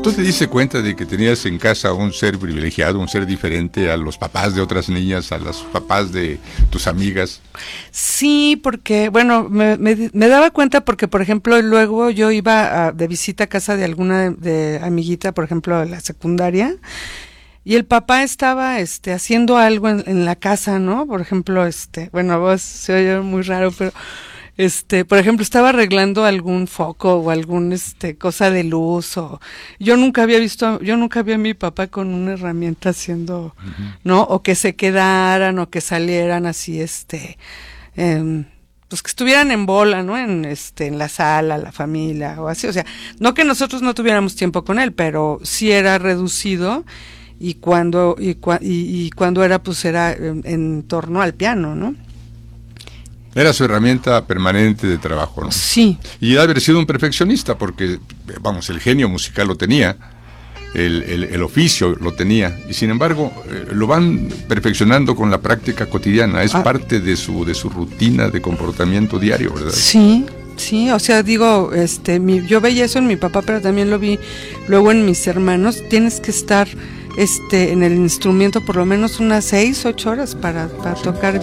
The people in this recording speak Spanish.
¿Tú te diste cuenta de que tenías en casa un ser privilegiado, un ser diferente a los papás de otras niñas, a los papás de tus amigas? Sí, porque, bueno, me daba cuenta porque, por ejemplo, luego yo iba de visita a casa de alguna de amiguita, por ejemplo, de la secundaria, y el papá estaba haciendo algo en la casa, ¿no? Por ejemplo, bueno, vos se oye muy raro, pero por ejemplo, estaba arreglando algún foco o algún cosa de luz, o yo nunca vi a mi papá con una herramienta haciendo, ¿no? O que se quedaran o que salieran así pues que estuvieran en bola, ¿no? En la sala, la familia o así, o sea, no que nosotros no tuviéramos tiempo con él, pero sí era reducido. Y cuando era, pues era en torno al piano, ¿no? Era su herramienta permanente de trabajo, ¿no? Sí. Y debe haber sido un perfeccionista porque, vamos, el genio musical lo tenía, el oficio lo tenía, y sin embargo lo van perfeccionando con la práctica cotidiana, es parte de su rutina de comportamiento diario, ¿verdad? Sí. Sí, o sea, digo, yo veía eso en mi papá, pero también lo vi luego en mis hermanos. Tienes que estar en el instrumento por lo menos unas 6, 8 horas para tocar